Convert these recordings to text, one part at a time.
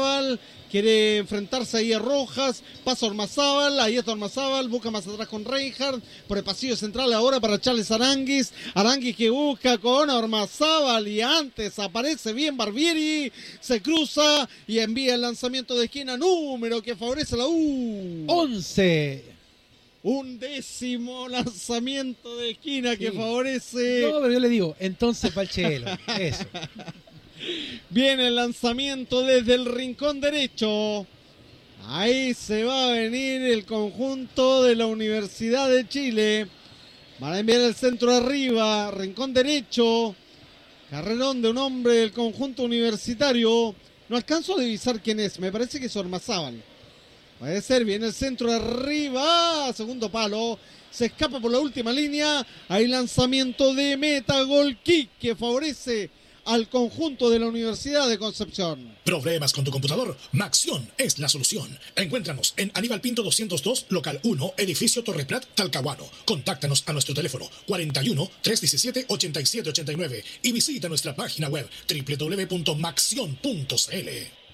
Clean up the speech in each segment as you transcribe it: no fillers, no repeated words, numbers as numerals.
Ormazábal, quiere enfrentarse ahí a Rojas, pasa Ormazábal, ahí está Ormazábal, busca más atrás con Reinhardt, por el pasillo central ahora para Charles Aranguis que busca con Ormazábal y antes aparece bien Barbieri, se cruza y envía el lanzamiento de esquina número que favorece a la U. 11. Un décimo lanzamiento de esquina que favorece. No, pero yo le digo, entonces Palchelo. Eso. Viene el lanzamiento desde el rincón derecho. Ahí se va a venir el conjunto de la Universidad de Chile. Van a enviar el centro arriba, rincón derecho. Carrerón de un hombre del conjunto universitario. No alcanzo a divisar quién es, me parece que es Ormazábal. Puede ser, viene el centro arriba, segundo palo, se escapa por la última línea, hay lanzamiento de meta, gol kick que favorece al conjunto de la Universidad de Concepción. ¿Problemas con tu computador? Maxion es la solución. Encuéntranos en Aníbal Pinto 202, local 1, edificio Torre Prat, Talcahuano. Contáctanos a nuestro teléfono 41 317 8789 y visita nuestra página web www.maxion.cl.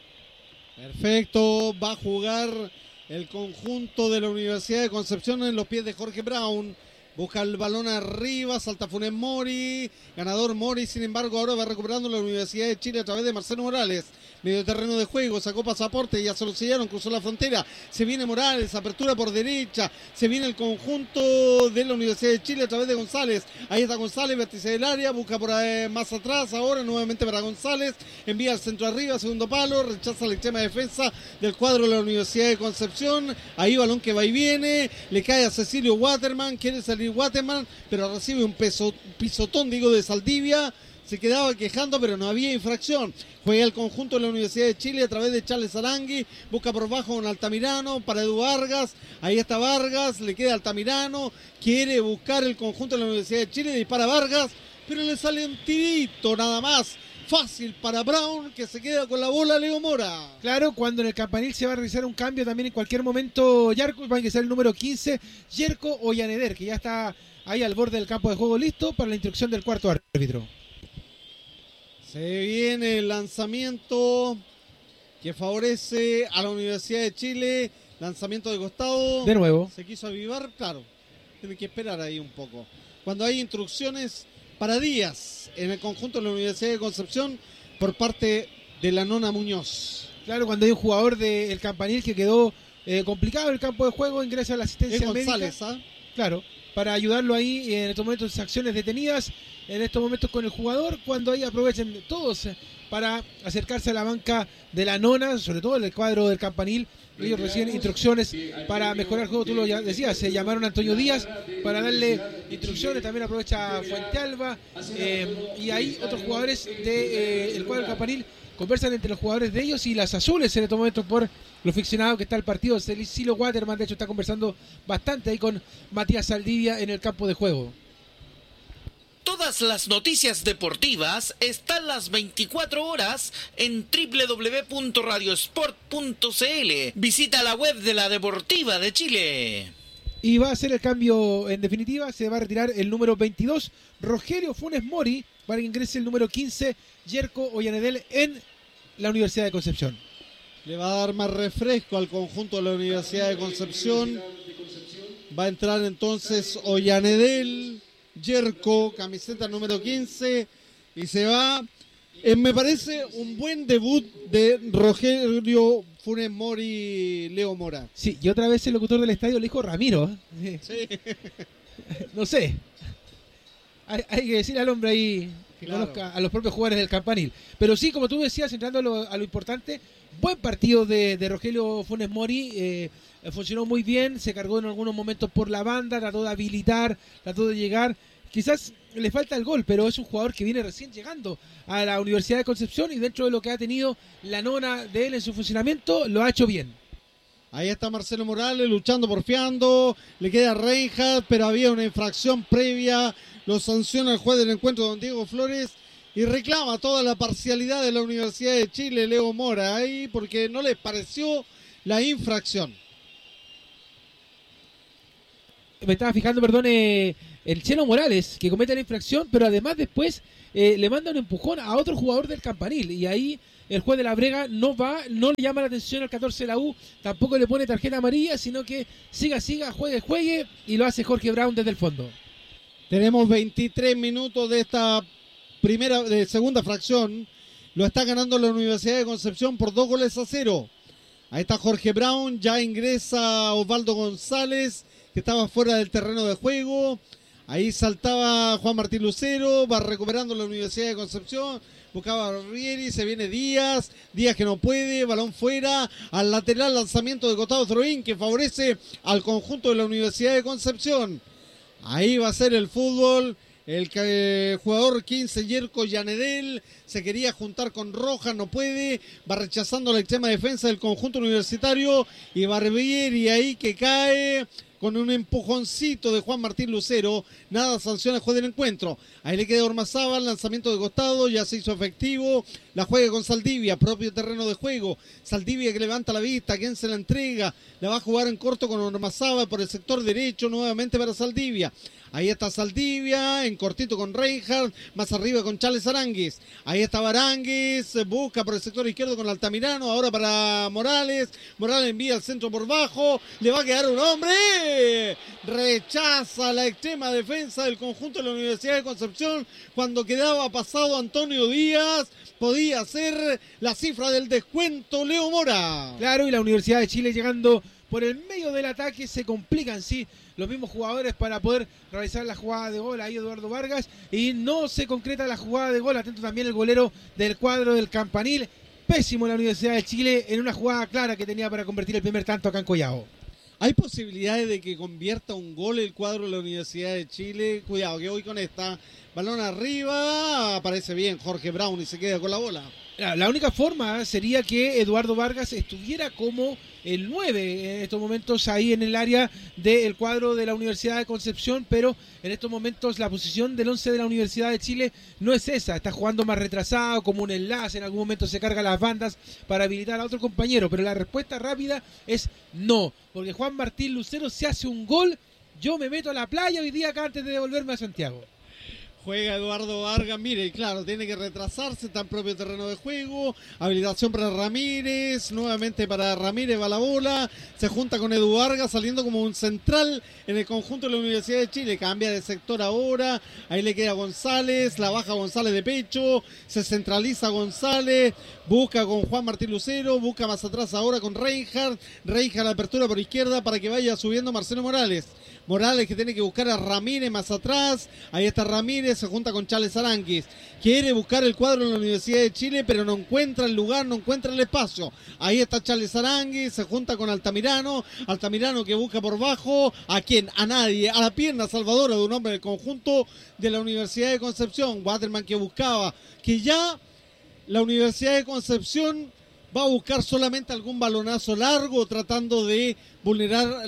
Perfecto, va a jugar el conjunto de la Universidad de Concepción en los pies de Jorge Brown. Busca el balón arriba, salta Funes Mori, ganador Mori, sin embargo ahora va recuperando la Universidad de Chile a través de Marcelo Morales. Medio terreno de juego, sacó pasaporte, ya se lo sellaron, cruzó la frontera, se viene Morales, apertura por derecha, se viene el conjunto de la Universidad de Chile a través de González. Ahí está González, vértice del área, busca por más atrás, ahora nuevamente para González, envía al centro arriba, segundo palo, rechaza la extrema defensa del cuadro de la Universidad de Concepción. Ahí balón que va y viene, le cae a Cecilio Waterman, quiere salir Waterman, pero recibe un pisotón, de Saldivia. Se quedaba quejando, pero no había infracción. Juega el conjunto de la Universidad de Chile a través de Charles Arangui. Busca por bajo un Altamirano para Edu Vargas. Ahí está Vargas, le queda Altamirano. Quiere buscar el conjunto de la Universidad de Chile. Dispara Vargas, pero le sale un tirito nada más. Fácil para Brown, que se queda con la bola Leo Mora. Claro, cuando en el campanil se va a realizar un cambio también en cualquier momento, Yarko, va a ingresar el número 15, Yerko Ollaneder, que ya está ahí al borde del campo de juego listo para la instrucción del cuarto árbitro. Se viene el lanzamiento que favorece a la Universidad de Chile. Lanzamiento de costado. De nuevo. Se quiso avivar, claro. Tiene que esperar ahí un poco. Cuando hay instrucciones para Díaz en el conjunto de la Universidad de Concepción por parte de la Nona Muñoz. Claro, cuando hay un jugador del campanil que quedó complicado en el campo de juego, ingresa a la asistencia médica. González, ¿ah? Claro, para ayudarlo ahí en estos momentos, acciones detenidas, en estos momentos con el jugador, cuando ahí aprovechen todos para acercarse a la banca de la Nona, sobre todo en el cuadro del campanil. Ellos reciben instrucciones para mejorar el juego, tú lo decías, se llamaron a Antonio Díaz para darle instrucciones, también aprovecha Fuentealba, y hay otros jugadores del cuadro del campanil, conversan entre los jugadores de ellos y las azules en estos momentos por lo ficcionado que está el partido. Cecilio Waterman, de hecho, está conversando bastante ahí con Matías Saldivia en el campo de juego. Todas las noticias deportivas están las 24 horas en www.radiosport.cl. Visita la web de la Deportiva de Chile. Y va a hacer el cambio en definitiva, se va a retirar el número 22, Rogelio Funes Mori, para que ingrese el número 15, Yerko Ollanedel en la Universidad de Concepción. Le va a dar más refresco al conjunto de la Universidad de Concepción. Va a entrar entonces Ollanedel, Yerko, camiseta número 15, y se va. Me parece un buen debut de Rogelio Funes Mori, Leo Mora. Sí, y otra vez el locutor del estadio le dijo Ramiro. Sí. No sé. Hay que decirle al hombre ahí que conozca a los propios jugadores del campanil. Pero sí, como tú decías, entrando a lo importante, buen partido de Rogelio Funes Mori. Funcionó muy bien, se cargó en algunos momentos por la banda, trató de habilitar, trató de llegar. Quizás le falta el gol, pero es un jugador que viene recién llegando a la Universidad de Concepción y dentro de lo que ha tenido la Nona de él en su funcionamiento, lo ha hecho bien. Ahí está Marcelo Morales luchando, porfiando, le queda Reinhardt, pero había una infracción previa, lo sanciona el juez del encuentro, don Diego Flores, y reclama toda la parcialidad de la Universidad de Chile, Leo Mora, ahí porque no les pareció la infracción. Me estaba fijando, perdón, el Chelo Morales, que comete la infracción, pero además después le manda un empujón a otro jugador del campanil, y ahí el juez de la Brega no le llama la atención al 14 de la U, tampoco le pone tarjeta amarilla, sino que siga, juegue, y lo hace Jorge Brown desde el fondo. Tenemos 23 minutos de esta segunda fracción. Lo está ganando la Universidad de Concepción por 2-0. Ahí está Jorge Brown, ya ingresa Osvaldo González, que estaba fuera del terreno de juego. Ahí saltaba Juan Martín Lucero, va recuperando la Universidad de Concepción. Buscaba a Barbieri, se viene Díaz que no puede, balón fuera, al lateral, lanzamiento de costado Throin, que favorece al conjunto de la Universidad de Concepción. Ahí va a ser el fútbol. El jugador 15, Yerko Yanedel, se quería juntar con Rojas, no puede, va rechazando la extrema defensa del conjunto universitario, y Barbieri ahí que cae con un empujoncito de Juan Martín Lucero, nada, sanciona el juez del encuentro. Ahí le queda Ormazábal, lanzamiento de costado, ya se hizo efectivo, la juega con Saldivia, propio terreno de juego. Saldivia que levanta la vista, quien se la entrega, la va a jugar en corto con Ormazábal por el sector derecho, nuevamente para Saldivia. Ahí está Saldivia, en cortito con Reinhardt, más arriba con Charles Aránguiz. Ahí está Aránguiz, busca por el sector izquierdo con Altamirano, ahora para Morales. Morales envía al centro por bajo, le va a quedar un hombre. Rechaza la extrema defensa del conjunto de la Universidad de Concepción. Cuando quedaba pasado Antonio Díaz, podía ser la cifra del descuento Leo Mora. Claro, y la Universidad de Chile llegando por el medio del ataque, se complican, sí, los mismos jugadores para poder realizar la jugada de gol. Ahí Eduardo Vargas, y no se concreta la jugada de gol. Atento también el golero del cuadro del Campanil. Pésimo la Universidad de Chile en una jugada clara que tenía para convertir el primer tanto acá en Collao. ¿Hay posibilidades de que convierta un gol el cuadro de la Universidad de Chile? Cuidado, que voy con esta. Balón arriba, aparece bien Jorge Brown y se queda con la bola. La única forma sería que Eduardo Vargas estuviera como el 9 en estos momentos ahí en el área del cuadro de la Universidad de Concepción, pero en estos momentos la posición del 11 de la Universidad de Chile no es esa, está jugando más retrasado, como un enlace, en algún momento se carga las bandas para habilitar a otro compañero, pero la respuesta rápida es no, porque Juan Martín Lucero, se hace un gol, yo me meto a la playa hoy día acá antes de devolverme a Santiago. Juega Eduardo Vargas, mire, claro, tiene que retrasarse, está en propio terreno de juego, habilitación para Ramírez, nuevamente para Ramírez, va la bola, se junta con Edu Vargas, saliendo como un central en el conjunto de la Universidad de Chile, cambia de sector ahora, ahí le queda González, la baja González de pecho, se centraliza González, busca con Juan Martín Lucero, busca más atrás ahora con Reinhardt la apertura por izquierda para que vaya subiendo Marcelo Morales. Morales que tiene que buscar a Ramírez más atrás, ahí está Ramírez, se junta con Charles Aránguiz, quiere buscar el cuadro en la Universidad de Chile, pero no encuentra el lugar, no encuentra el espacio, ahí está Charles Aránguiz, se junta con Altamirano que busca por bajo, ¿a quién? A nadie, a la pierna salvadora de un hombre del conjunto de la Universidad de Concepción. Waterman que buscaba, que ya la Universidad de Concepción va a buscar solamente algún balonazo largo, tratando de vulnerar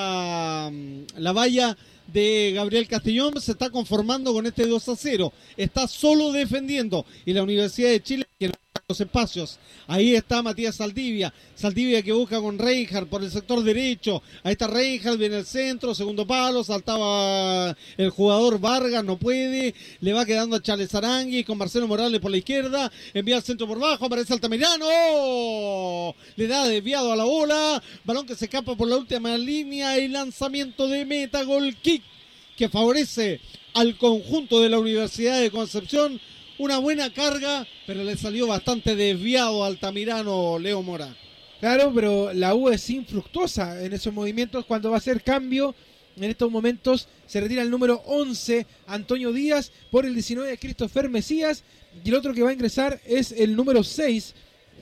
la valla de Gabriel Castellón. Se está conformando con este 2-0. Está solo defendiendo. Y la Universidad de Chile, que no está en los espacios. Ahí está Matías Saldivia. Saldivia que busca con Reinhardt por el sector derecho. Ahí está Reinhardt, viene el centro, segundo palo. Saltaba el jugador Vargas, no puede. Le va quedando a Charles Aránguiz con Marcelo Morales por la izquierda. Envía el centro por bajo, aparece Altamirano. Le da desviado a la bola. Balón que se escapa por la última línea. Y lanzamiento de meta, gol kick, que favorece al conjunto de la Universidad de Concepción. Una buena carga, pero le salió bastante desviado a Altamirano, Leo Mora. Claro, pero la U es infructuosa en esos movimientos. Cuando va a hacer cambio, en estos momentos se retira el número 11, Antonio Díaz, por el 19, Christopher Mesías, y el otro que va a ingresar es el número 6,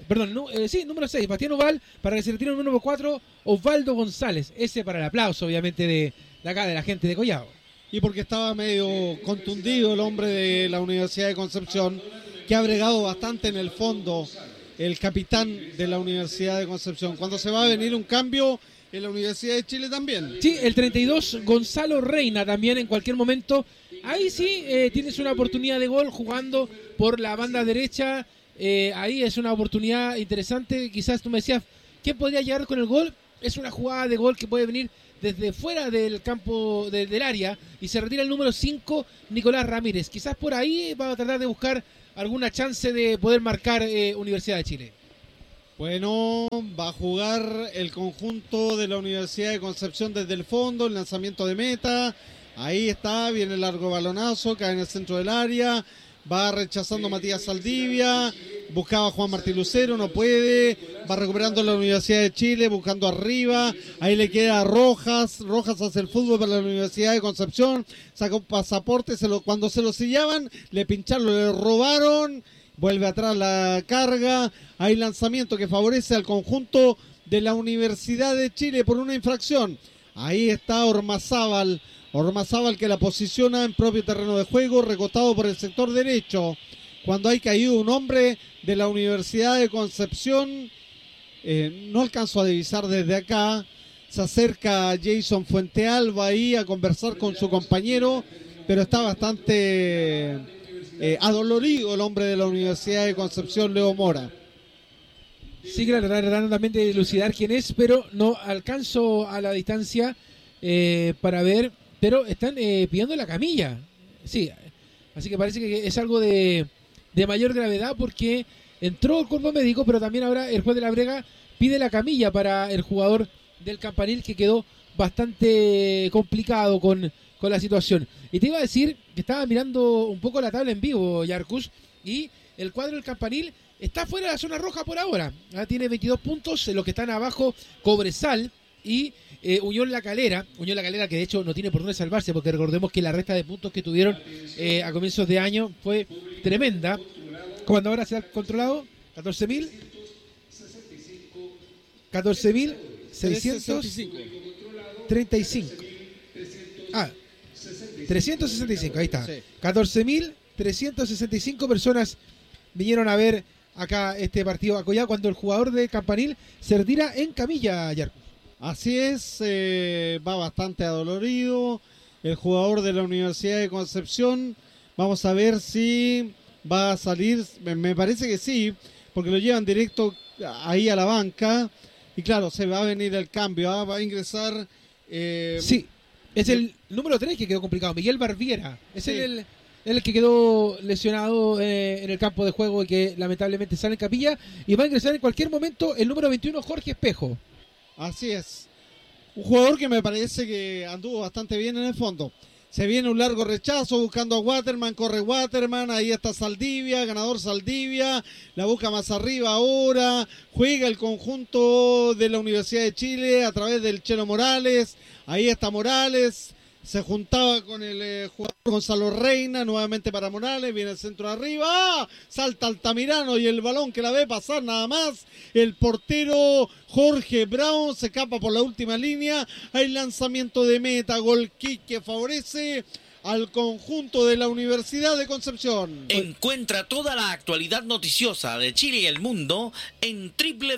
número 6, Bastián Oval, para que se retire el número 4, Osvaldo González. Ese para el aplauso, obviamente, de acá, de la gente de Collao. Y porque estaba medio contundido el hombre de la Universidad de Concepción, que ha bregado bastante en el fondo, el capitán de la Universidad de Concepción. Cuando se va a venir un cambio en la Universidad de Chile también. Sí, el 32, Gonzalo Reina, también en cualquier momento. Ahí sí tienes una oportunidad de gol jugando por la banda derecha. Ahí es una oportunidad interesante. Quizás tú me decías, ¿quién podría llegar con el gol? es una jugada de gol que puede venir desde fuera del campo del área y se retira el número 5, Nicolás Ramírez. Quizás por ahí va a tratar de buscar alguna chance de poder marcar Universidad de Chile. Bueno, va a jugar el conjunto de la Universidad de Concepción desde el fondo, el lanzamiento de meta. Ahí está, viene el largo balonazo, cae en el centro del área. Va rechazando Matías Saldivia, buscaba a Juan Martín Lucero, no puede, va recuperando la Universidad de Chile, buscando arriba, ahí le queda a Rojas hace el fútbol para la Universidad de Concepción, sacó un pasaporte, cuando se lo sellaban, le pincharon, le robaron, vuelve atrás la carga, hay lanzamiento que favorece al conjunto de la Universidad de Chile por una infracción, ahí está Ormazábal que la posiciona en propio terreno de juego, recostado por el sector derecho. Cuando hay caído un hombre de la Universidad de Concepción, no alcanzo a divisar desde acá. Se acerca Jason Fuentealba ahí a conversar con su compañero, pero está bastante adolorido el hombre de la Universidad de Concepción, Leo Mora. Sí, claro, tratando también de dilucidar quién es, pero no alcanzo a la distancia para ver. Pero están pidiendo la camilla. Sí, así que parece que es algo de mayor gravedad porque entró el cuerpo médico, pero también ahora el juez de la Brega pide la camilla para el jugador del Campanil, que quedó bastante complicado con la situación. Y te iba a decir que estaba mirando un poco la tabla en vivo, Yarcus, y el cuadro del Campanil está fuera de la zona roja por ahora. Tiene 22 puntos, los que están abajo, Cobresal y Unión La Calera, que de hecho no tiene por dónde salvarse, porque recordemos que la resta de puntos que tuvieron a comienzos de año fue tremenda. Cuando ahora se ha controlado 14.635. 365, ahí está. Sí. 14.365 personas vinieron a ver acá este partido acollado cuando el jugador de Campanil se retira en camilla, Yarcus. Así es, va bastante adolorido el jugador de la Universidad de Concepción. Vamos a ver si va a salir, me parece que sí, porque lo llevan directo ahí a la banca. Y claro, se va a venir el cambio, va a ingresar... sí, es el número 3 que quedó complicado, Miguel Barbiera. Es sí. el que quedó lesionado en el campo de juego y que lamentablemente sale en capilla. Y va a ingresar en cualquier momento el número 21, Jorge Espejo. Así es. Un jugador que me parece que anduvo bastante bien en el fondo. Se viene un largo rechazo buscando a Waterman, corre Waterman, ahí está Saldivia, ganador Saldivia, la busca más arriba ahora, juega el conjunto de la Universidad de Chile a través del Chelo Morales, ahí está Morales, se juntaba con el jugador Gonzalo Reina, nuevamente para Morales, viene el centro de arriba, ¡ah! Salta Altamirano y el balón que la ve pasar nada más, el portero Jorge Brown se escapa por la última línea, hay lanzamiento de meta, gol kick que favorece al conjunto de la Universidad de Concepción. Encuentra toda la actualidad noticiosa de Chile y el mundo en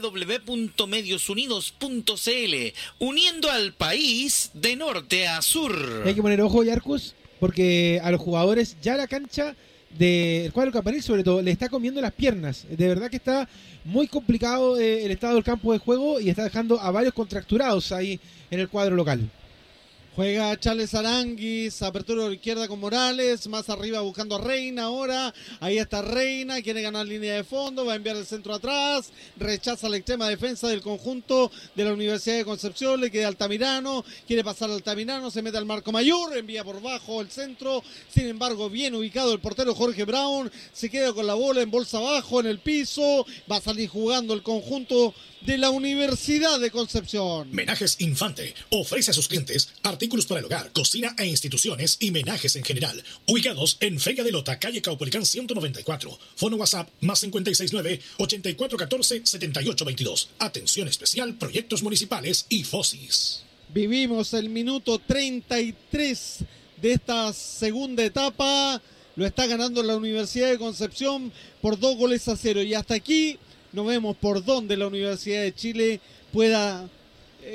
www.mediosunidos.cl, uniendo al país de norte a sur. Hay que poner ojo, Yarcus, porque a los jugadores ya la cancha del cuadro Campanil sobre todo le está comiendo las piernas. De verdad que está muy complicado el estado del campo de juego y está dejando a varios contracturados ahí en el cuadro local. Juega Charles Aranguis, apertura de izquierda con Morales, más arriba buscando a Reina ahora, ahí está Reina, quiere ganar línea de fondo, va a enviar el centro atrás, rechaza la extrema defensa del conjunto de la Universidad de Concepción, le queda Altamirano, quiere pasar a Altamirano, se mete al marco mayor, envía por bajo el centro, sin embargo bien ubicado el portero Jorge Brown, se queda con la bola en bolsa abajo en el piso, va a salir jugando el conjunto de la Universidad de Concepción. Menajes Infante ofrece a sus clientes artículos para el hogar, cocina e instituciones y menajes en general. Ubicados en Feria de Lota, calle Caupolicán 194. Fono WhatsApp más 569-8414-7822. Atención especial, proyectos municipales y FOSIS. Vivimos el minuto 33 de esta segunda etapa. Lo está ganando la Universidad de Concepción por 2-0. Y hasta aquí no vemos por dónde la Universidad de Chile pueda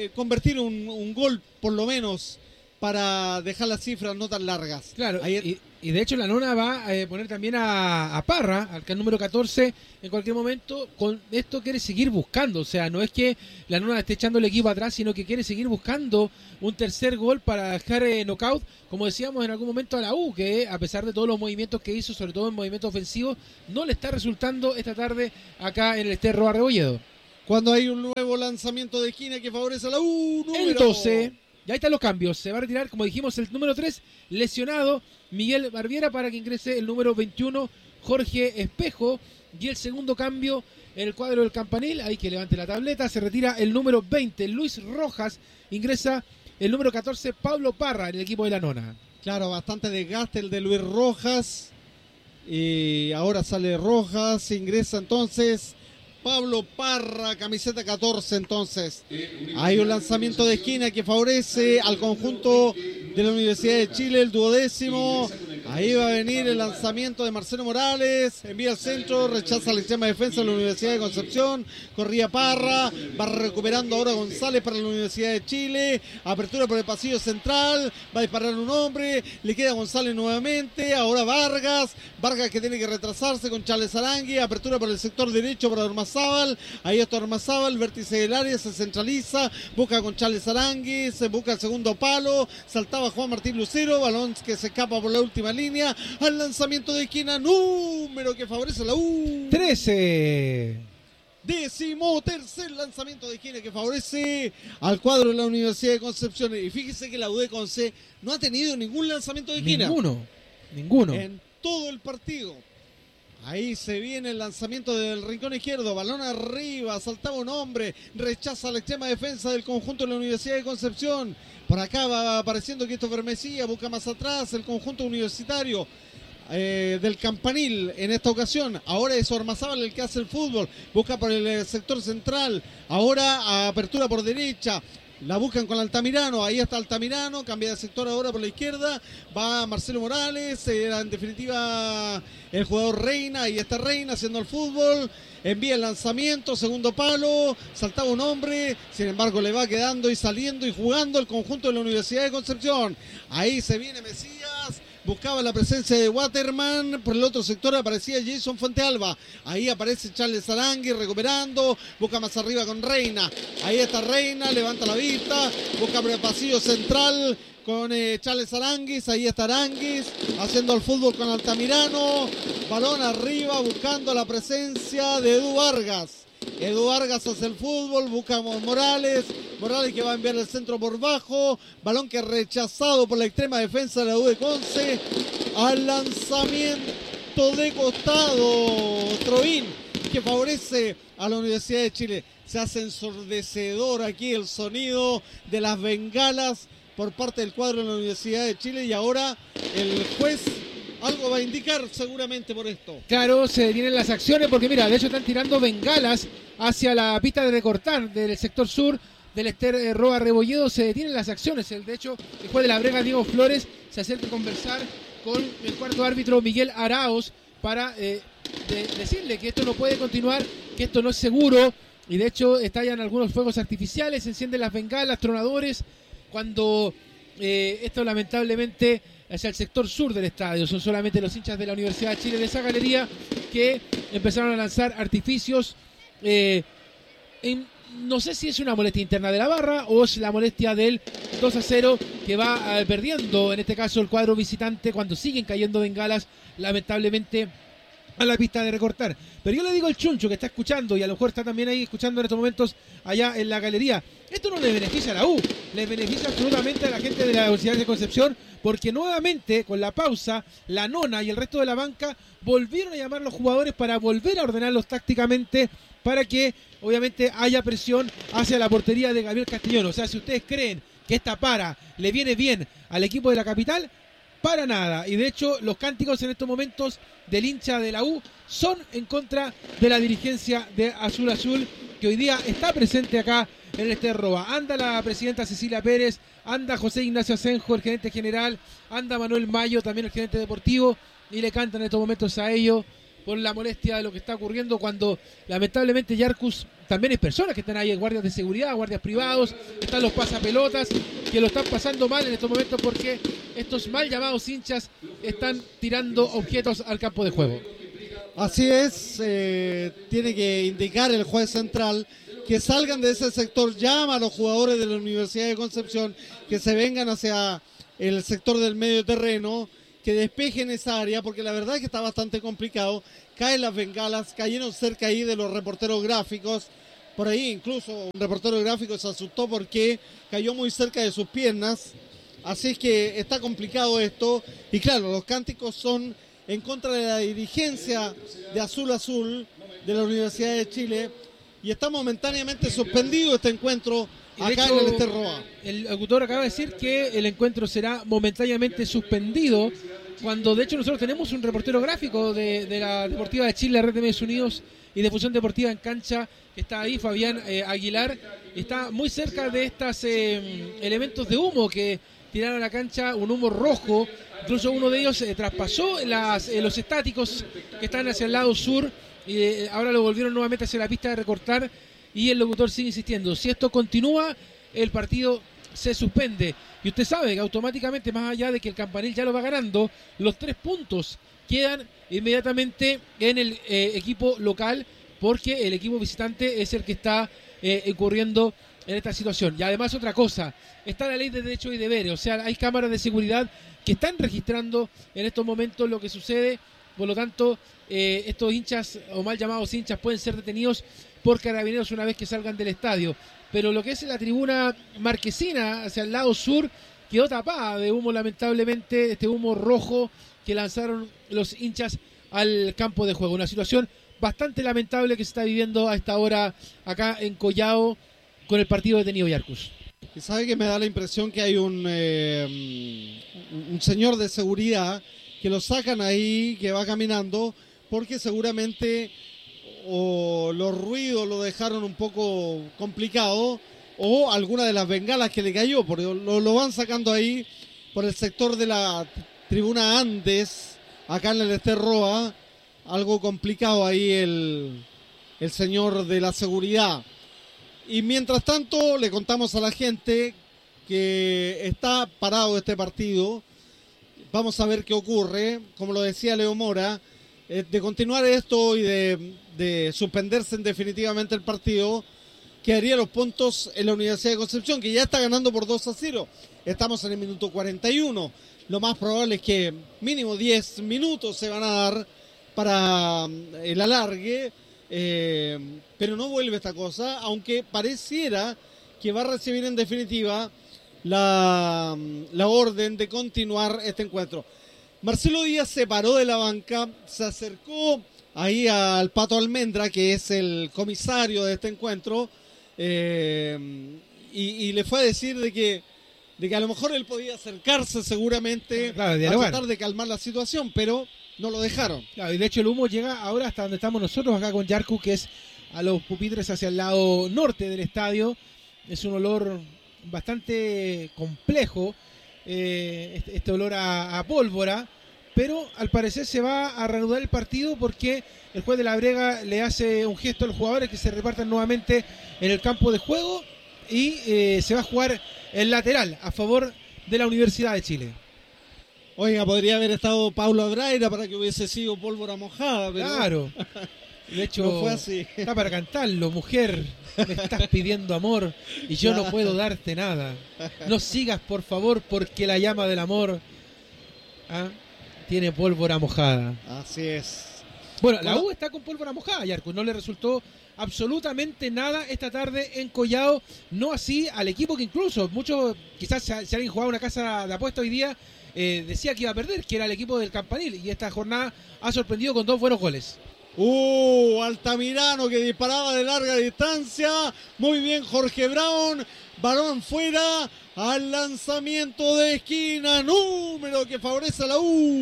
convertir un gol, por lo menos, para dejar las cifras no tan largas. Claro, Y de hecho la nona va a poner también a Parra, al número 14, en cualquier momento. Con esto quiere seguir buscando, o sea, no es que la nona esté echando el equipo atrás, sino que quiere seguir buscando un tercer gol para dejar knockout, como decíamos en algún momento, a la U, que a pesar de todos los movimientos que hizo, sobre todo en movimientos ofensivos, no le está resultando esta tarde acá en el Ester Roa Rebolledo. Cuando hay un nuevo lanzamiento de esquina que favorece a la U, El 12, ya están los cambios, se va a retirar, como dijimos, el número 3, lesionado, Miguel Barbiera, para que ingrese el número 21, Jorge Espejo, y el segundo cambio, el cuadro del Campanil, ahí que levante la tableta, se retira el número 20, Luis Rojas, ingresa el número 14, Pablo Parra, en el equipo de la nona. Claro, bastante desgaste el de Luis Rojas, y ahora sale Rojas, ingresa entonces Pablo Parra, camiseta 14 entonces. Hay un lanzamiento de esquina que favorece al conjunto de la Universidad de Chile, el 12º. Ahí va a venir el lanzamiento de Marcelo Morales, envía al centro, rechaza el sistema de defensa de la Universidad de Concepción, corría Parra, va recuperando ahora González para la Universidad de Chile, apertura por el pasillo central, va a disparar un hombre, le queda González nuevamente, ahora Vargas que tiene que retrasarse con Charles Arangui, apertura por el sector derecho para Ormazábal, ahí está Ormazábal, vértice del área, se centraliza, busca con Charles Arangui, se busca el segundo palo, saltaba Juan Martín Lucero, balón que se escapa por la última línea, al lanzamiento de esquina, número que favorece a la U. 13. 13º lanzamiento de esquina que favorece al cuadro de la Universidad de Concepción. Y fíjese que la U de Conce no ha tenido ningún lanzamiento de esquina. Ninguno. En todo el partido. Ahí se viene el lanzamiento del rincón izquierdo, balón arriba, saltaba un hombre, rechaza la extrema defensa del conjunto de la Universidad de Concepción. Por acá va apareciendo Christopher Mesía, busca más atrás el conjunto universitario del Campanil en esta ocasión. Ahora es Ormazábal el que hace el fútbol, busca por el sector central, ahora apertura por derecha. La buscan con Altamirano, ahí está Altamirano, cambia de sector ahora por la izquierda, va Marcelo Morales, en definitiva el jugador Reina, ahí está Reina haciendo el fútbol, envía el lanzamiento, segundo palo, saltaba un hombre, sin embargo le va quedando y saliendo y jugando el conjunto de la Universidad de Concepción. Ahí se viene Mesías, buscaba la presencia de Waterman, por el otro sector aparecía Jason Fuentealba, ahí aparece Charles Arangui recuperando, busca más arriba con Reina, ahí está Reina, levanta la vista, busca por el pasillo central con Charles Aranguis, ahí está Aranguis haciendo el fútbol con Altamirano, balón arriba buscando la presencia de Edu Vargas. Edu Vargas hace el fútbol, buscamos Morales que va a enviar el centro por bajo, balón que es rechazado por la extrema defensa de la U de Conce, al lanzamiento de costado, Trovín, que favorece a la Universidad de Chile. Se hace ensordecedor aquí el sonido de las bengalas por parte del cuadro de la Universidad de Chile, y ahora el juez algo va a indicar seguramente por esto. Claro, se detienen las acciones porque mira, de hecho están tirando bengalas hacia la pista de recortar del sector sur del Ester Roa Rebolledo. Se detienen las acciones. De hecho, después de la brega, Diego Flores se acerca a conversar con el cuarto árbitro Miguel Arauz para decirle que esto no puede continuar, que esto no es seguro, y de hecho estallan algunos fuegos artificiales, se encienden las bengalas, tronadores, cuando esto lamentablemente hacia el sector sur del estadio. Son solamente los hinchas de la Universidad de Chile de esa galería que empezaron a lanzar artificios. No sé si es una molestia interna de la barra o es la molestia del 2-0 que va perdiendo, en este caso el cuadro visitante, cuando siguen cayendo bengalas, lamentablemente, a la pista de recortar. Pero yo le digo al Chuncho que está escuchando, y a lo mejor está también ahí escuchando en estos momentos allá en la galería, esto no le beneficia a la U, le beneficia absolutamente a la gente de la Universidad de Concepción, porque nuevamente con la pausa, la nona y el resto de la banca volvieron a llamar a los jugadores para volver a ordenarlos tácticamente, para que obviamente haya presión hacia la portería de Gabriel Castellón. O sea, si ustedes creen que esta para le viene bien al equipo de la capital, para nada. Y de hecho los cánticos en estos momentos del hincha de la U son en contra de la dirigencia de Azul Azul, que hoy día está presente acá en el Ester Roa. Anda la presidenta Cecilia Pérez, anda José Ignacio Asenjo, el gerente general, anda Manuel Mayo, también el gerente deportivo, y le cantan en estos momentos a ellos por la molestia de lo que está ocurriendo, cuando lamentablemente Yarcus también hay personas que están ahí, guardias de seguridad, guardias privados, están los pasapelotas que lo están pasando mal en estos momentos porque estos mal llamados hinchas están tirando objetos al campo de juego. Así es, tiene que indicar el juez central que salgan de ese sector, llama a los jugadores de la Universidad de Concepción que se vengan hacia el sector del medio terreno, que despejen esa área, porque la verdad es que está bastante complicado. Caen las bengalas, cayeron cerca ahí de los reporteros gráficos. Por ahí incluso un reportero gráfico se asustó porque cayó muy cerca de sus piernas. Así es que está complicado esto. Y claro, los cánticos son en contra de la dirigencia de Azul Azul de la Universidad de Chile. Y está momentáneamente suspendido este encuentro acá en el Esterroa. El locutor acaba de decir que el encuentro será momentáneamente suspendido, cuando de hecho nosotros tenemos un reportero gráfico de la Deportiva de Chile, la Red de Medios Unidos y de Fusión Deportiva en cancha, que está ahí, Fabián Aguilar, está muy cerca de estos elementos de humo que tiraron a la cancha, un humo rojo, incluso uno de ellos traspasó los estáticos que están hacia el lado sur, y ahora lo volvieron nuevamente hacia la pista de recortar, y el locutor sigue insistiendo, si esto continúa, el partido se suspende. Y usted sabe que automáticamente, más allá de que el Campanil ya lo va ganando, los 3 puntos quedan inmediatamente en el equipo local, porque el equipo visitante es el que está incurriendo en esta situación. Y además otra cosa, está la ley de derechos y deberes, o sea, hay cámaras de seguridad que están registrando en estos momentos lo que sucede. Por lo tanto, estos hinchas o mal llamados hinchas pueden ser detenidos por carabineros una vez que salgan del estadio. Pero lo que es la tribuna marquesina hacia el lado sur quedó tapada de humo, lamentablemente, este humo rojo que lanzaron los hinchas al campo de juego. Una situación bastante lamentable que se está viviendo a esta hora acá en Collao con el partido detenido Yarcus. Y sabe que me da la impresión que hay un señor de seguridad que lo sacan ahí, que va caminando, porque seguramente o los ruidos lo dejaron un poco complicado, o alguna de las bengalas que le cayó, porque lo van sacando ahí por el sector de la tribuna Andes, acá en el Esterroa. Algo complicado ahí el señor de la seguridad. Y mientras tanto le contamos a la gente que está parado este partido. Vamos a ver qué ocurre. Como lo decía Leo Mora, de continuar esto y de suspenderse definitivamente el partido, quedaría los puntos en la Universidad de Concepción, que ya está ganando por 2-0. Estamos en el minuto 41. Lo más probable es que mínimo 10 minutos se van a dar para el alargue, pero no vuelve esta cosa, aunque pareciera que va a recibir en definitiva la orden de continuar este encuentro. Marcelo Díaz se paró de la banca, se acercó ahí al Pato Almendra, que es el comisario de este encuentro, y le fue a decir de que a lo mejor él podía acercarse seguramente, claro, a tratar de calmar la situación, pero no lo dejaron. Claro, y de hecho el humo llega ahora hasta donde estamos nosotros, acá con Yarcu, que es a los pupitres hacia el lado norte del estadio. Es un olor bastante complejo, este olor a pólvora, pero al parecer se va a reanudar el partido porque el juez de la Brega le hace un gesto a los jugadores que se repartan nuevamente en el campo de juego, y se va a jugar el lateral a favor de la Universidad de Chile. Oiga, podría haber estado Paulo Abraira para que hubiese sido pólvora mojada, pero claro. De hecho, no fue así. Está para cantarlo, mujer, me estás pidiendo amor y yo no puedo darte nada. No sigas, por favor, porque la llama del amor tiene pólvora mojada. Así es. Bueno, la U está con pólvora mojada, Yarcus. No le resultó absolutamente nada esta tarde en Collao. No así al equipo que incluso muchos, quizás si alguien jugaba una casa de apuesta hoy día, decía que iba a perder, que era el equipo del Campanil. Y esta jornada ha sorprendido con 2 buenos goles. Altamirano que disparaba de larga distancia. Muy bien Jorge Brown. Balón fuera al lanzamiento de esquina. Número que favorece a la U.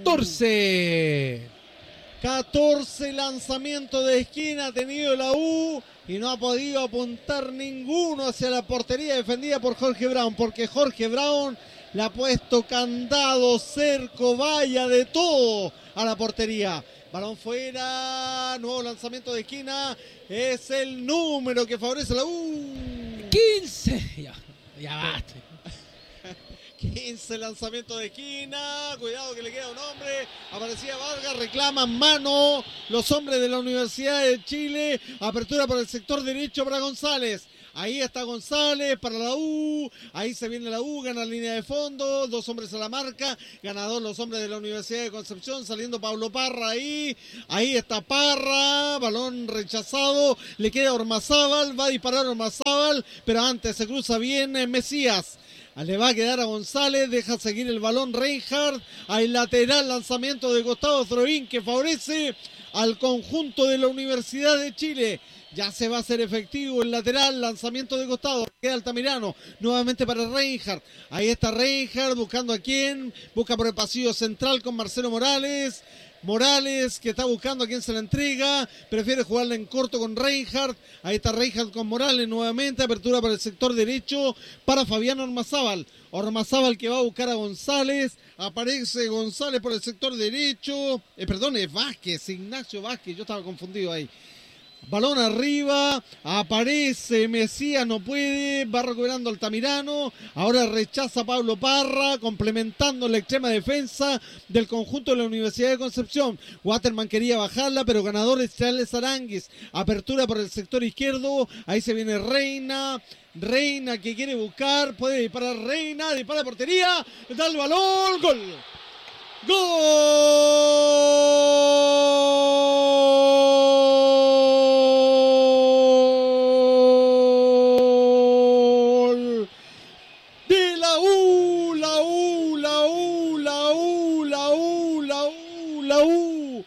14 lanzamientos de esquina ha tenido la U y no ha podido apuntar ninguno hacia la portería defendida por Jorge Brown, porque Jorge Brown le ha puesto candado, cerco, valla, de todo a la portería. Balón fuera, nuevo lanzamiento de esquina, es el número que favorece a la U. 15. Ya basta. 15, lanzamiento de esquina, cuidado que le queda un hombre, aparecía Vargas, reclaman mano los hombres de la Universidad de Chile, apertura por el sector derecho para González. Ahí está González para la U, ahí se viene la U, gana línea de fondo, 2 hombres a la marca, ganador los hombres de la Universidad de Concepción, saliendo Pablo Parra ahí está Parra, balón rechazado, le queda Ormazábal, va a disparar Ormazábal, pero antes se cruza bien Mesías. Le va a quedar a González, deja seguir el balón Reinhardt, hay lateral, lanzamiento de costado Throín que favorece al conjunto de la Universidad de Chile. Ya se va a hacer efectivo el lateral, lanzamiento de costado, queda Altamirano, nuevamente para Reinhardt. Ahí está Reinhardt buscando a quién, busca por el pasillo central con Marcelo Morales. Morales que está buscando a quién se la entrega, prefiere jugarla en corto con Reinhardt. Ahí está Reinhardt con Morales nuevamente, apertura para el sector derecho para Fabián Ormazábal. Ormazábal que va a buscar a González, aparece González por el sector derecho, es Vázquez, Ignacio Vázquez, yo estaba confundido ahí. Balón arriba, aparece Mesías, no puede, va recuperando Altamirano, ahora rechaza Pablo Parra, complementando la extrema defensa del conjunto de la Universidad de Concepción. Waterman quería bajarla, pero ganador es Charles Aránguiz, apertura por el sector izquierdo, ahí se viene Reina que quiere buscar, puede disparar Reina, dispara a portería, da el balón, gol. De la U,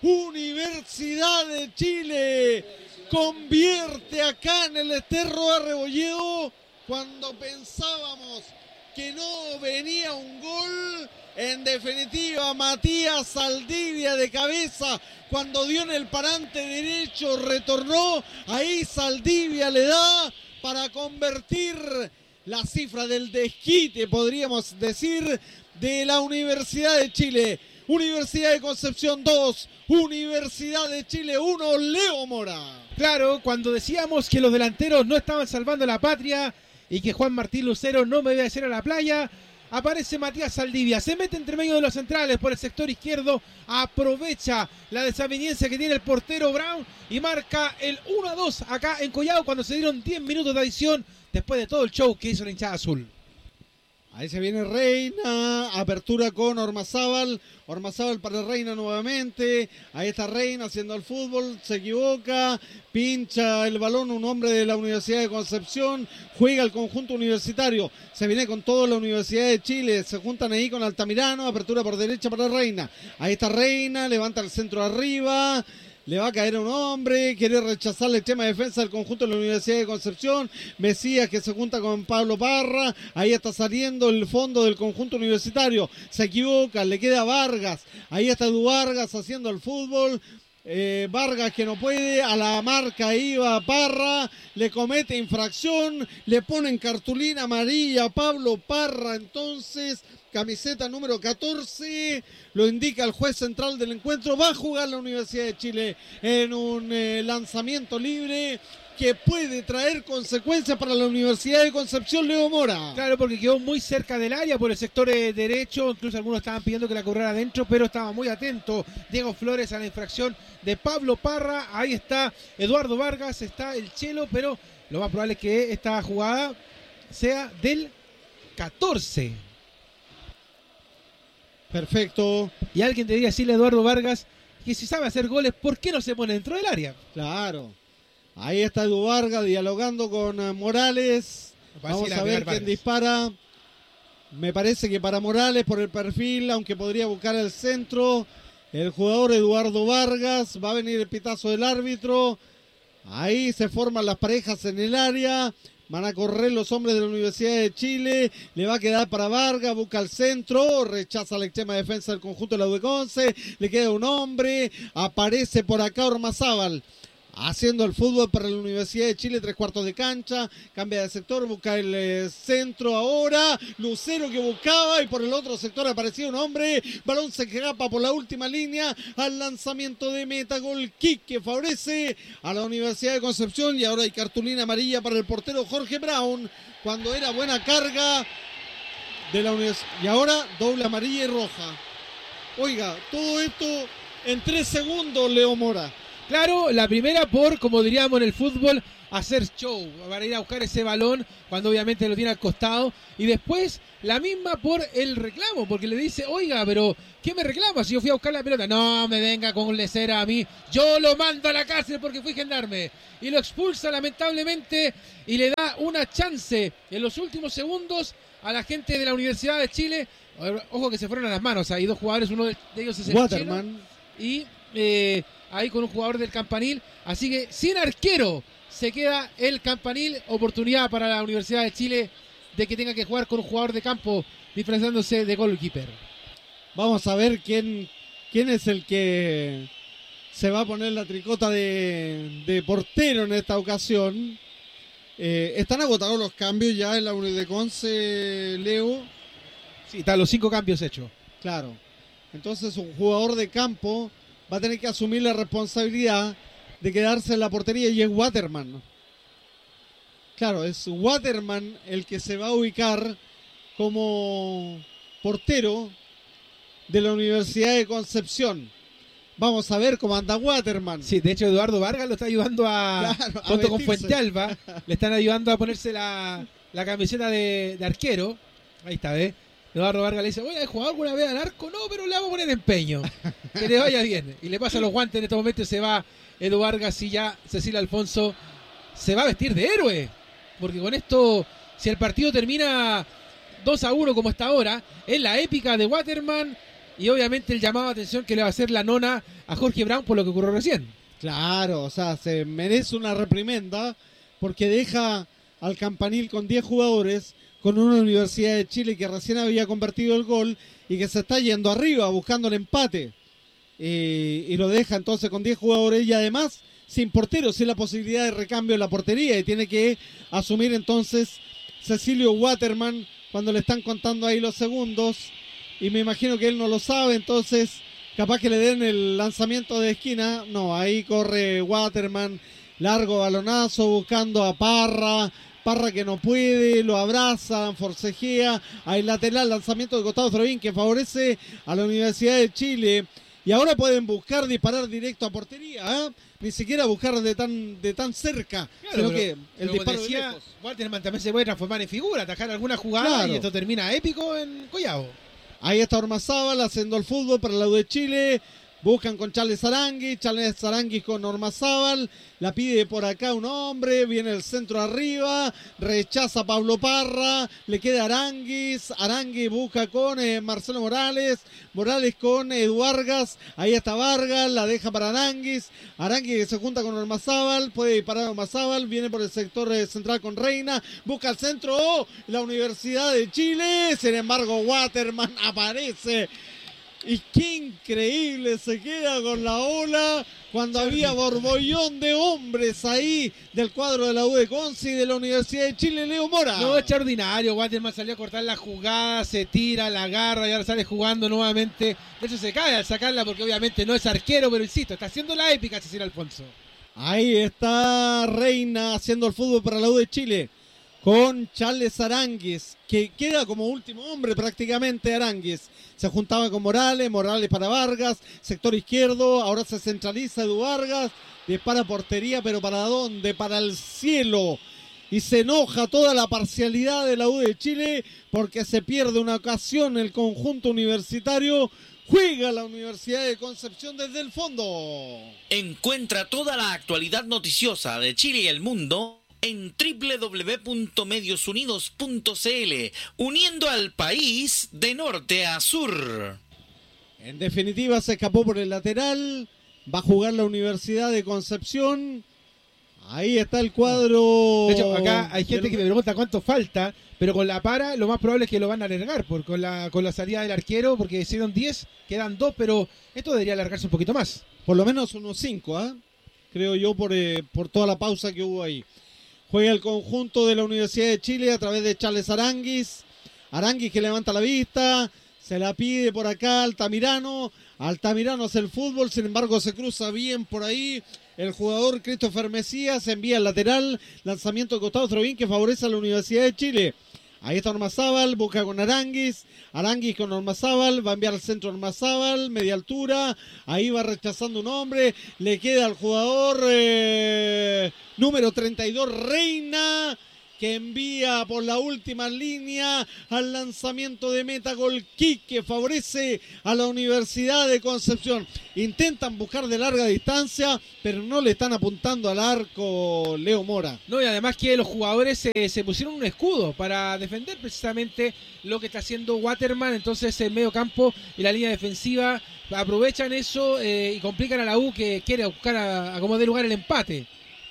Universidad de Chile convierte acá en el Esterro de Rebolledo cuando pensábamos que no venía un gol. En definitiva, Matías Saldivia de cabeza, cuando dio en el parante derecho, retornó, ahí Saldivia le da para convertir la cifra del desquite, podríamos decir, de la Universidad de Chile. Universidad de Concepción 2, Universidad de Chile 1, Leo Mora. Claro, cuando decíamos que los delanteros no estaban salvando la patria y que Juan Martín Lucero no me iba a hacer a la playa, aparece Matías Saldivia, se mete entre medio de los centrales por el sector izquierdo, aprovecha la desaveniencia que tiene el portero Brown y marca el 1-2 acá en Collado cuando se dieron 10 minutos de adición después de todo el show que hizo la hinchada azul. Ahí se viene Reina, apertura con Ormazábal para Reina nuevamente, ahí está Reina haciendo el fútbol, se equivoca, pincha el balón un hombre de la Universidad de Concepción, juega el conjunto universitario, se viene con todo la Universidad de Chile, se juntan ahí con Altamirano, apertura por derecha para Reina, ahí está Reina, levanta el centro arriba, le va a caer un hombre, quiere rechazar la extrema defensa del conjunto de la Universidad de Concepción. Mesías que se junta con Pablo Parra, ahí está saliendo el fondo del conjunto universitario, se equivoca, le queda Vargas, ahí está Edu Vargas haciendo el fútbol. Vargas que no puede, a la marca iba Parra, le comete infracción, le ponen cartulina amarilla a Pablo Parra, entonces camiseta número 14, lo indica el juez central del encuentro, va a jugar la Universidad de Chile en un lanzamiento libre que puede traer consecuencias para la Universidad de Concepción, Leo Mora. Claro, porque quedó muy cerca del área por el sector derecho, incluso algunos estaban pidiendo que la cobrara adentro, pero estaba muy atento Diego Flores a la infracción de Pablo Parra. Ahí está Eduardo Vargas, está el Chelo, pero lo más probable es que esta jugada sea del 14. Perfecto. Y alguien debería decirle a Eduardo Vargas que si sabe hacer goles, ¿por qué no se pone dentro del área? Claro. Ahí está Edu Vargas dialogando con Morales. Vamos a ver quién dispara. Me parece que para Morales por el perfil, aunque podría buscar el centro. El jugador Eduardo Vargas. Va a venir el pitazo del árbitro. Ahí se forman las parejas en el área. Van a correr los hombres de la Universidad de Chile. Le va a quedar para Vargas. Busca el centro. Rechaza la extrema defensa del conjunto de la U11. Le queda un hombre. Aparece por acá Ormazábal, haciendo el fútbol para la Universidad de Chile, 3/4 de cancha, cambia de sector, busca el centro ahora, Lucero que buscaba y por el otro sector aparecía un hombre, balón se escapa por la última línea al lanzamiento de meta, gol kick que favorece a la Universidad de Concepción y ahora hay cartulina amarilla para el portero Jorge Brown, cuando era buena carga de la universidad. Y ahora doble amarilla y roja. Oiga, todo esto en 3 segundos, Leo Mora. Claro, la primera por, como diríamos en el fútbol, hacer show, para ir a buscar ese balón cuando obviamente lo tiene al costado. Y después la misma por el reclamo, porque le dice, oiga, pero ¿qué me reclama si yo fui a buscar la pelota? No me venga con lecera a mí, yo lo mando a la cárcel porque fui gendarme. Y lo expulsa lamentablemente y le da una chance en los últimos segundos a la gente de la Universidad de Chile. Ojo que se fueron a las manos, hay 2 jugadores, uno de ellos es el Waterman. Chino, y ahí con un jugador del Campanil, así que sin arquero se queda el Campanil. Oportunidad para la Universidad de Chile de que tenga que jugar con un jugador de campo disfrazándose de goalkeeper. Vamos a ver quién es el que se va a poner la tricota de portero en esta ocasión. Están agotados los cambios ya en la Universidad de Conce, Leo. Sí, están los 5 cambios hechos. Claro. Entonces un jugador de campo va a tener que asumir la responsabilidad de quedarse en la portería y es Waterman. Claro, es Waterman el que se va a ubicar como portero de la Universidad de Concepción. Vamos a ver cómo anda Waterman. Sí, de hecho Eduardo Vargas lo está ayudando junto con Fuentealba, le están ayudando a ponerse la camiseta de arquero. Ahí está, ¿ves? Eduardo Vargas le dice, oye, ¿has jugado alguna vez al arco? No, pero le vamos a poner empeño. Que le vaya bien. Y le pasa los guantes en este momento y se va Edu Vargas y ya Cecilia Alfonso se va a vestir de héroe. Porque con esto, si el partido termina 2-1 como está ahora, es la épica de Waterman y obviamente el llamado de atención que le va a hacer la nona a Jorge Brown por lo que ocurrió recién. Claro, o sea, se merece una reprimenda porque deja al Campanil con 10 jugadores, con una Universidad de Chile que recién había convertido el gol y que se está yendo arriba buscando el empate. Y lo deja entonces con 10 jugadores y además sin portero, sin la posibilidad de recambio en la portería. Y tiene que asumir entonces Cecilio Waterman cuando le están contando ahí los segundos. Y me imagino que él no lo sabe, entonces capaz que le den el lanzamiento de esquina. No, ahí corre Waterman, largo balonazo buscando a Parra que no puede, lo abraza, forcejea, hay lateral, lanzamiento de costado Trovin que favorece a la Universidad de Chile. Y ahora pueden buscar disparar directo a portería, ¿eh? Ni siquiera buscar de tan cerca, claro, sino pero, que el disparo decía, de lejos. Waterman también se puede transformar en figura, atajar alguna jugada, claro. Y esto termina épico en Collao. Ahí está Ormazábal haciendo el fútbol para la U de Chile. Buscan con Charles Aranguis con Ormazábal, la pide por acá un hombre, viene el centro arriba, rechaza Pablo Parra, le queda Aranguis busca con Marcelo Morales con Edu Vargas, ahí está Vargas, la deja para Aranguis que se junta con Ormazábal, puede disparar a Ormazábal, viene por el sector central con Reina, busca el centro, la Universidad de Chile, sin embargo Waterman aparece. Y qué increíble se queda con la ola cuando había borbollón de hombres ahí del cuadro de la U de Conce y de la Universidad de Chile, Leo Mora. No, extraordinario, Waterman salió a cortar la jugada, se tira, la agarra y ahora sale jugando nuevamente. De hecho se cae al sacarla porque obviamente no es arquero, pero insisto, está haciendo la épica Cecilia Alfonso. Ahí está Reina haciendo el fútbol para la U de Chile. Con Charles Aranguis, que queda como último hombre prácticamente Aranguis. Se juntaba con Morales para Vargas, sector izquierdo, ahora se centraliza Edu Vargas, dispara portería, pero ¿para dónde? Para el cielo. Y se enoja toda la parcialidad de la U de Chile porque se pierde una ocasión el conjunto universitario. Juega la Universidad de Concepción desde el fondo. Encuentra toda la actualidad noticiosa de Chile y el mundo en www.mediosunidos.cl, uniendo al país de norte a sur. En definitiva, se escapó por el lateral, va a jugar la Universidad de Concepción. Ahí está el cuadro. De hecho, acá hay gente que me pregunta cuánto falta, pero con la para lo más probable es que lo van a alargar con la salida del arquero, porque hicieron 10, quedan 2, pero esto debería alargarse un poquito más. Por lo menos unos 5, creo yo, por toda la pausa que hubo ahí. Juega el conjunto de la Universidad de Chile a través de Charles Aranguis que levanta la vista, se la pide por acá Altamirano hace el fútbol, sin embargo se cruza bien por ahí el jugador Christopher Mesías, envía el lateral, lanzamiento de costado Trovin que favorece a la Universidad de Chile. Ahí está Ormazábal, busca con Aranguis con Ormazábal, va a enviar al centro Ormazábal, media altura, ahí va rechazando un hombre, le queda al jugador número 32, Reina, que envía por la última línea al lanzamiento de meta, gol kick que favorece a la Universidad de Concepción. Intentan buscar de larga distancia, pero no le están apuntando al arco Leo Mora. No, y además que los jugadores se pusieron un escudo para defender precisamente lo que está haciendo Waterman. Entonces el medio campo y la línea defensiva aprovechan eso y complican a la U, que quiere buscar a como dé lugar el empate.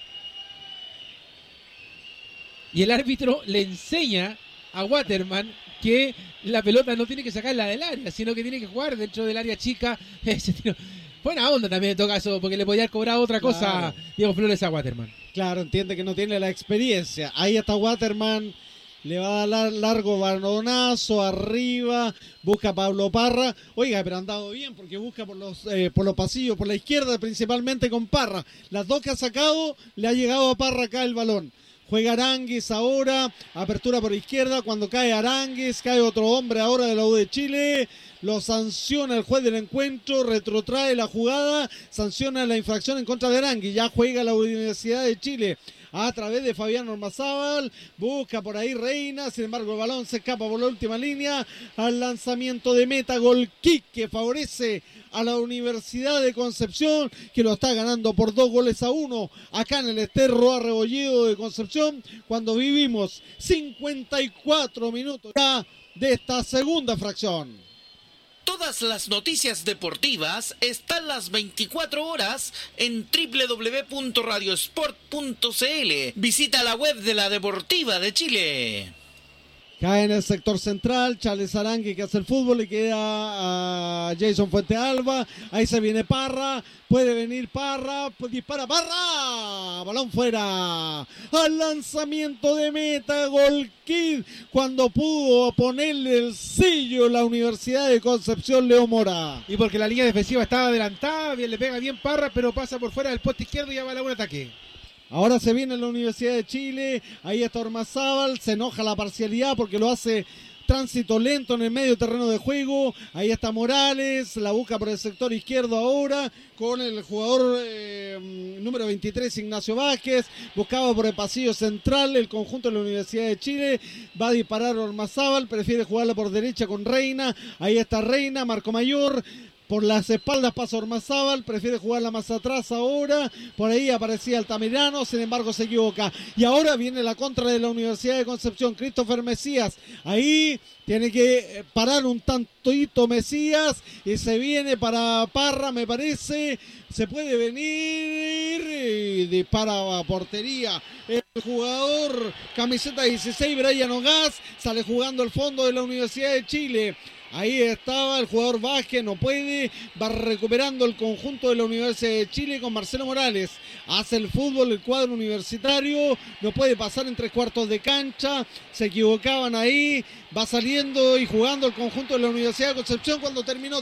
Y el árbitro le enseña a Waterman que la pelota no tiene que sacarla del área, sino que tiene que jugar dentro del área chica. Buena onda también en todo caso, porque le podía haber cobrado otra cosa Diego Flores a Waterman. Claro, entiende que no tiene la experiencia. Ahí está Waterman, le va a dar largo balonazo arriba, busca a Pablo Parra. Oiga, pero ha andado bien porque busca por los pasillos, por la izquierda principalmente con Parra. Las dos que ha sacado, le ha llegado a Parra acá el balón. Juega Aranguis ahora, apertura por izquierda, cuando cae Aranguis, cae otro hombre ahora de la U de Chile, lo sanciona el juez del encuentro, retrotrae la jugada, sanciona la infracción en contra de Aranguis, ya juega la Universidad de Chile a través de Fabián Ormazábal, busca por ahí Reina, sin embargo el balón se escapa por la última línea, al lanzamiento de meta, gol kick que favorece a la Universidad de Concepción, que lo está ganando por 2-1 acá en el Esterro Arrebolledo de Concepción, cuando vivimos 54 minutos ya de esta segunda fracción. Todas las noticias deportivas están las 24 horas en www.radiosport.cl. Visita la web de la Deportiva de Chile. Cae en el sector central, Charles Arangui que hace el fútbol, le queda a Jason Fuentealba, ahí se viene Parra, puede venir Parra, dispara Parra, balón fuera, al lanzamiento de meta, gol kick, cuando pudo ponerle el sello la Universidad de Concepción Leo Mora. Y porque la línea defensiva estaba adelantada, bien, le pega bien Parra, pero pasa por fuera del poste izquierdo y ya va a un ataque. Ahora se viene la Universidad de Chile, ahí está Ormazábal, se enoja la parcialidad porque lo hace tránsito lento en el medio terreno de juego, ahí está Morales, la busca por el sector izquierdo ahora, con el jugador número 23 Ignacio Vázquez, buscaba por el pasillo central el conjunto de la Universidad de Chile, va a disparar Ormazábal, prefiere jugarla por derecha con Reina, ahí está Reina, Marco Mayor, por las espaldas pasa Ormazábal, prefiere jugarla más atrás ahora, por ahí aparecía Altamirano, sin embargo se equivoca. Y ahora viene la contra de la Universidad de Concepción, Christopher Mesías, ahí tiene que parar un tantito Mesías y se viene para Parra, me parece, se puede venir y dispara a portería. El jugador camiseta 16, Brian Ogaz, sale jugando el fondo de la Universidad de Chile. Ahí estaba el jugador Vázquez, no puede, va recuperando el conjunto de la Universidad de Chile con Marcelo Morales. Hace el fútbol el cuadro universitario, no puede pasar en 3/4 de cancha, se equivocaban ahí, va saliendo y jugando el conjunto de la Universidad de Concepción cuando terminó,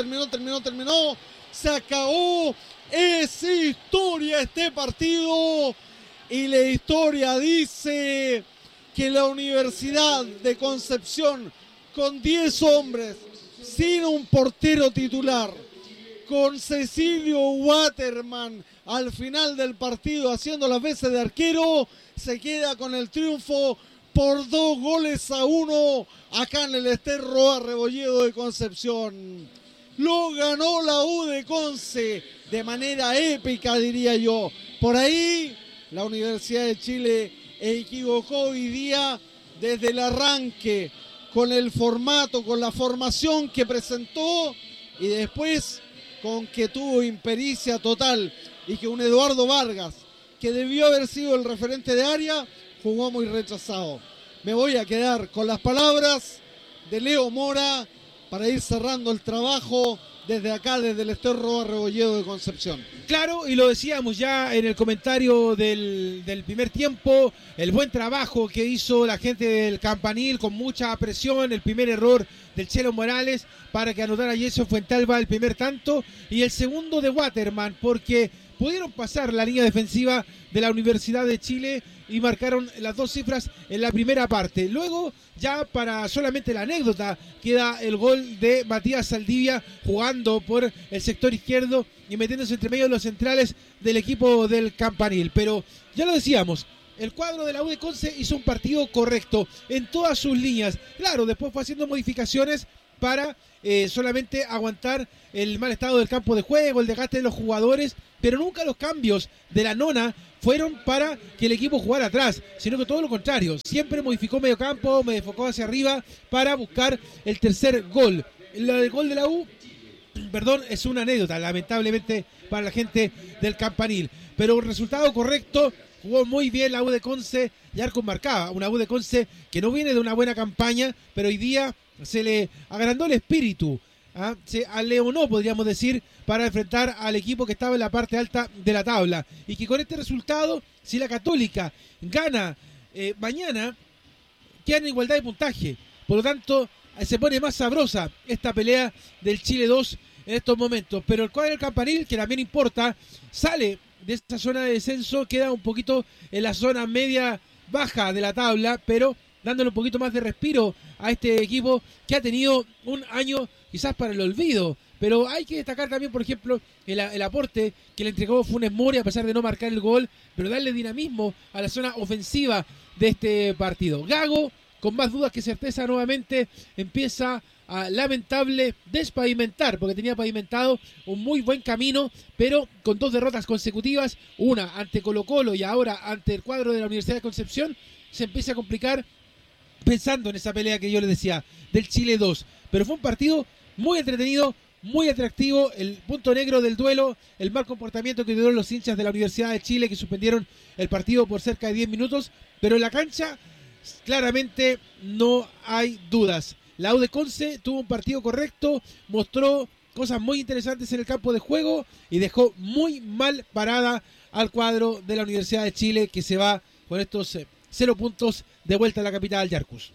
se acabó, es historia este partido y la historia dice que la Universidad de Concepción con 10 hombres, sin un portero titular, con Cecilio Waterman al final del partido haciendo las veces de arquero, se queda con el triunfo por 2-1 acá en el Esterro Arrebolledo de Concepción. Lo ganó la U de Conce de manera épica, diría yo. Por ahí la Universidad de Chile equivocó hoy día desde el arranque, con el formato, con la formación que presentó y después con que tuvo impericia total y que un Eduardo Vargas, que debió haber sido el referente de área, jugó muy rechazado. Me voy a quedar con las palabras de Leo Mora para ir cerrando el trabajo desde acá, desde el Esterro Arrebolledo de Concepción. Claro, y lo decíamos ya en el comentario del primer tiempo, el buen trabajo que hizo la gente del Campanil con mucha presión, el primer error del Chelo Morales para que anotara Jason Fuentealba el primer tanto y el segundo de Waterman, porque pudieron pasar la línea defensiva de la Universidad de Chile y marcaron las 2 cifras en la primera parte. Luego, ya para solamente la anécdota, queda el gol de Matías Saldivia jugando por el sector izquierdo y metiéndose entre medio de los centrales del equipo del Campanil. Pero ya lo decíamos, el cuadro de la U de Conce hizo un partido correcto en todas sus líneas. Claro, después fue haciendo modificaciones para solamente aguantar el mal estado del campo de juego, el desgaste de los jugadores, pero nunca los cambios de la nona fueron para que el equipo jugara atrás, sino que todo lo contrario. Siempre modificó medio campo, me enfocó hacia arriba para buscar el tercer gol. El gol de la U, es una anécdota, lamentablemente, para la gente del Campanil. Pero el resultado correcto, jugó muy bien la U de Conce y Arcos marcaba. Una U de Conce que no viene de una buena campaña, pero hoy día se le agrandó el espíritu, se aleonó, podríamos decir, para enfrentar al equipo que estaba en la parte alta de la tabla. Y que con este resultado, si la Católica gana mañana, queda en igualdad de puntaje. Por lo tanto, se pone más sabrosa esta pelea del Chile 2 en estos momentos. Pero el cuadro del Campanil, que también importa, sale de esta zona de descenso, queda un poquito en la zona media baja de la tabla, pero dándole un poquito más de respiro a este equipo que ha tenido un año quizás para el olvido. Pero hay que destacar también, por ejemplo, el aporte que le entregó Funes Mori, a pesar de no marcar el gol, pero darle dinamismo a la zona ofensiva de este partido. Gago, con más dudas que certeza, nuevamente empieza a lamentable despavimentar, porque tenía pavimentado un muy buen camino, pero con 2 derrotas consecutivas, una ante Colo-Colo y ahora ante el cuadro de la Universidad de Concepción, se empieza a complicar pensando en esa pelea que yo les decía, del Chile 2. Pero fue un partido muy entretenido, muy atractivo. El punto negro del duelo, el mal comportamiento que tuvieron los hinchas de la Universidad de Chile, que suspendieron el partido por cerca de 10 minutos, pero en la cancha claramente no hay dudas. La U de Conce tuvo un partido correcto, mostró cosas muy interesantes en el campo de juego y dejó muy mal parada al cuadro de la Universidad de Chile, que se va con estos 0 puntos de vuelta a la capital, Yarcus.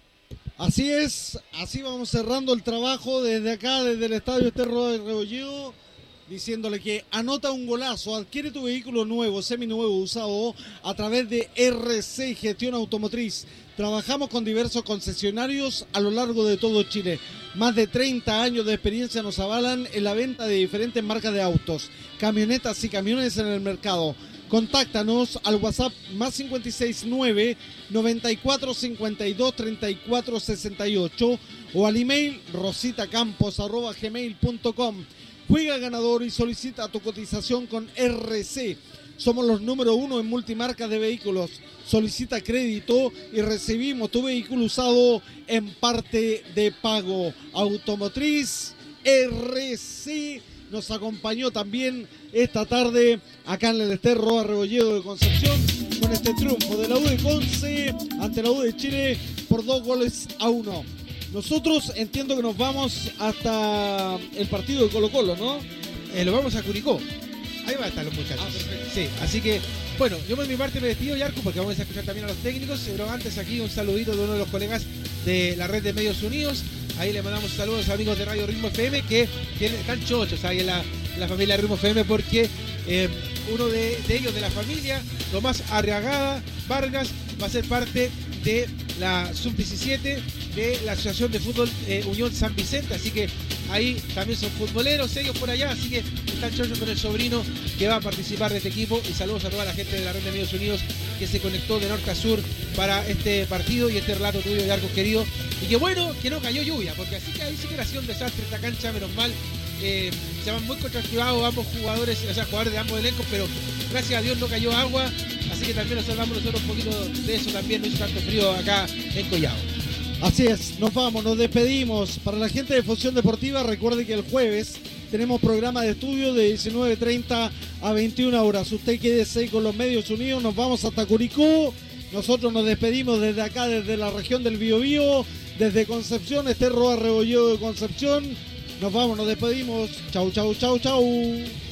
Así es, así vamos cerrando el trabajo desde acá, desde el Estadio Esterro de Rebolledo, diciéndole que anota un golazo, adquiere tu vehículo nuevo, seminuevo, usado a través de RC Gestión Automotriz. Trabajamos con diversos concesionarios a lo largo de todo Chile. Más de 30 años de experiencia nos avalan en la venta de diferentes marcas de autos, camionetas y camiones en el mercado. Contáctanos al WhatsApp más 569 94 52 34 68 o al email rositacampos@gmail.com. Juega ganador y solicita tu cotización con RC. Somos los número 1 en multimarcas de vehículos. Solicita crédito y recibimos tu vehículo usado en parte de pago. Automotriz RC nos acompañó también esta tarde acá en el Esterro Rebolledo de Concepción con este triunfo de la U de Conce ante la U de Chile por 2-1. Nosotros entiendo que nos vamos hasta el partido de Colo-Colo, ¿no? Lo vamos a Curicó. Ahí van a estar los muchachos. Sí, así que, bueno, yo por mi parte me despido, Yarco, porque vamos a escuchar también a los técnicos, pero antes aquí un saludito de uno de los colegas de la red de Medios Unidos. Ahí le mandamos saludos a los amigos de Radio Ritmo FM que están chochos ahí en la familia Ritmo FM, porque uno de ellos de la familia, Tomás Arriagada Vargas, va a ser parte de la Sub-17 de la Asociación de Fútbol Unión San Vicente, así que ahí también son futboleros ellos por allá, así que están chochos con el sobrino que va a participar de este equipo. Y saludos a toda la gente de la red de Medios Unidos que se conectó de norte a sur para este partido y este relato tuyo, de Arcos querido. Y qué bueno que no cayó lluvia, porque así que ahí sí que era sido un desastre esta cancha, menos mal. Se van muy contractivados ambos jugadores, o sea, jugadores de ambos elencos, pero gracias a Dios no cayó agua, así que también nos salvamos nosotros un poquito de eso, también no hizo tanto frío acá en Collao. Así es, nos vamos, nos despedimos. Para la gente de Fusión Deportiva, recuerde que el jueves tenemos programa de estudio de 19:30 a 21 horas. Usted quédese con los Medios Unidos, nos vamos hasta Curicó. Nosotros nos despedimos desde acá, desde la región del Biobío, desde Concepción, Esterro Rebolledo de Concepción. Nos vamos, nos despedimos. Chau, chau, chau, chau.